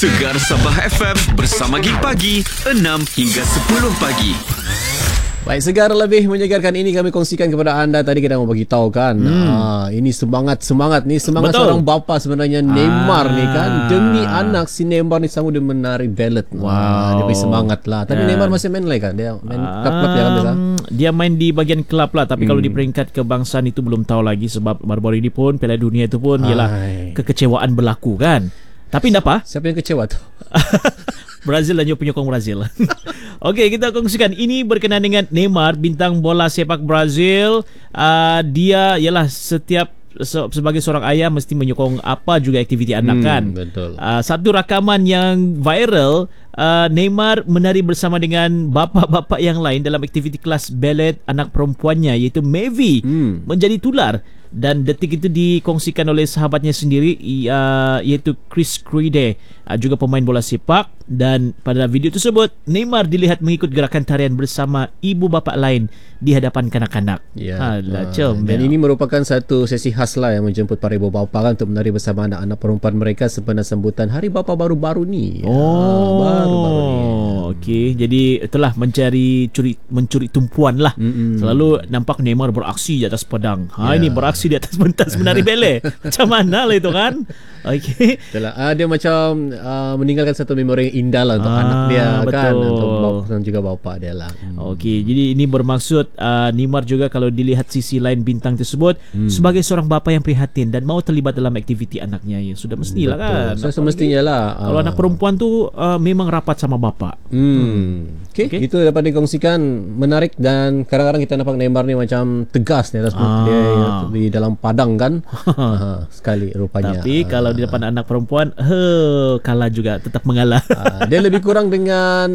Segar Sabah FM bersama Gig Pagi 6 hingga 10 pagi. Baik, Segar lebih menyegarkan ini kami kongsikan kepada anda. Tadi kita mau bagi tahu kan, ini semangat ni semangat Betul. seorang bapa sebenarnya. Neymar ni kan, demi anak si Neymar ni sanggup dia menari ballet. Dia beri semangat lah. Tapi Neymar masih main lagi kan, dia main klub-klub dia kan biasa. Dia main di bagian kelab lah. Tapi kalau di peringkat kebangsaan itu belum tahu lagi. Sebab baru-baru ini pun Piala Dunia itu pun ialah kekecewaan berlaku kan. Tapi tak apa, Siapa yang kecewa tu? Brazil dan penyokong Brazil. Okey, kita kongsikan ini berkenaan dengan Neymar, bintang bola sepak Brazil. Dia ialah sebagai seorang ayah mesti menyokong apa juga aktiviti anak kan. Betul. Satu rakaman yang viral, Neymar menari bersama dengan bapa-bapa yang lain dalam aktiviti kelas ballet anak perempuannya iaitu Mavi menjadi tular. Dan detik itu dikongsikan oleh sahabatnya sendiri iaitu Chris Creede, juga pemain bola sepak. Dan pada video tersebut Neymar dilihat mengikut gerakan tarian bersama ibu bapa lain di hadapan kanak-kanak. Alah, Dan ini merupakan satu sesi khas lah yang menjemput para ibu bapa kan untuk menari bersama anak-anak perempuan mereka sempena sambutan Hari Bapa baru-baru ni. Baru-baru ni. Okey, jadi itulah mencuri tumpuan lah. Selalu nampak Neymar beraksi di atas pedang. Ini beraksi di atas pentas menari ballet. Macam mana lah itu kan? Okey. Itulah, dia macam meninggalkan satu memori yang indah lah untuk anak dia betul. kan, untuk bapa dan juga bapa dia lah. Okey, jadi ini bermaksud Neymar juga kalau dilihat sisi lain bintang tersebut sebagai seorang bapa yang prihatin dan mau terlibat dalam aktiviti anaknya. Ya sudah mestilah kan. So, semestinya lah. Kalau anak perempuan tu memang rapat sama bapa. Okay. Itu dapat dikongsikan, menarik. Dan kadang-kadang kita nampak Neymar ni macam tegas di atas dia di dalam padang kan. Sekali rupanya. Tapi kalau di depan anak perempuan, kalah juga, tetap mengalah. Dia lebih kurang dengan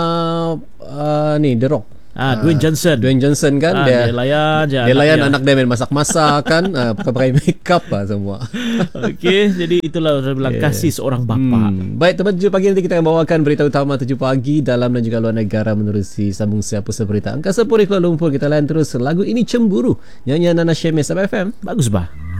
ni The Rock. Dwayne Johnson kan, dia layan je. Dia layan anak dia main masak-masak kan, pakai make up semua. Okey, jadi itulah orang bilang kasih seorang bapa. Baik, teman 7 pagi nanti kita akan bawakan berita utama 7 pagi dalam dan juga luar negara menerusi sambung siapa berita Angkasa Puri Kuala Lumpur. Kita layan terus lagu ini Cemburu, nyanyian Nana Shemis FM. Bagus bah.